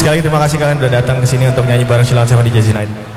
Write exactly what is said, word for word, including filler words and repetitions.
sekali lagi terima kasih kalian udah datang ke sini untuk nyanyi bareng Sheila Seven di Jazzy Night.